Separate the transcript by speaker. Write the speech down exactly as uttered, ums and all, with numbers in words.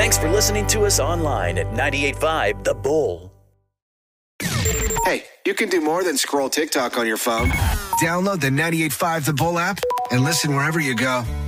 Speaker 1: Thanks for listening to us online at ninety-eight point five The Bull.
Speaker 2: Hey, you can do more than scroll TikTok on your phone. Download the ninety-eight point five The Bull app and listen wherever you go.